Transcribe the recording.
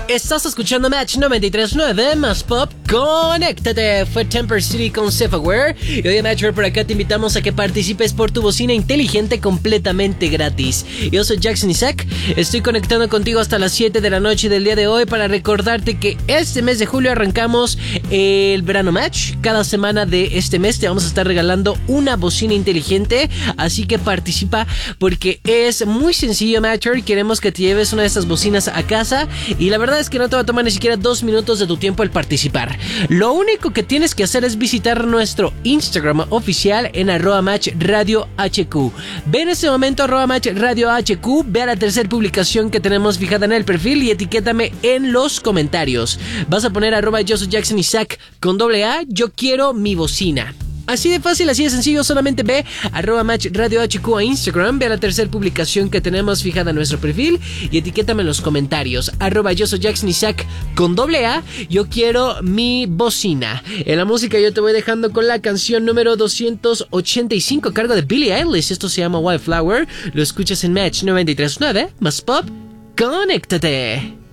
Estás escuchando Match 93.9 más Pop. Conéctate. Fue Temper City con Cephaware. Y hoy en Match por acá te invitamos a que participes por tu bocina inteligente completamente gratis. Yo soy Jackson Isaac. Estoy conectando contigo hasta las 7 de la noche del día de hoy para recordarte que este mes de julio arrancamos el verano Match. Cada semana de este mes te vamos a estar regalando una bocina inteligente. Así que participa porque es muy sencillo, Matcher. Queremos que te lleves una de estas bocinas a casa. Y la verdad es que no te va a tomar ni siquiera 2 minutos de tu tiempo el participar. Lo único que tienes que hacer es visitar nuestro Instagram oficial en @matchradiohq. Ve en ese momento @matchradiohq, ve a la tercera publicación que tenemos fijada en el perfil y etiquétame en los comentarios. Vas a poner @yo soy Jackson Isaac con AA, yo quiero mi bocina. Así de fácil, así de sencillo, solamente ve @matchradiohq a Instagram, ve a la tercera publicación que tenemos fijada en nuestro perfil y etiquétame en los comentarios, @yo soy Jackson Isaac con AA, yo quiero mi bocina. En la música yo te voy dejando con la canción número 285 a cargo de Billie Eilish, esto se llama Wildflower, lo escuchas en Match 93.9, más Pop, conéctate.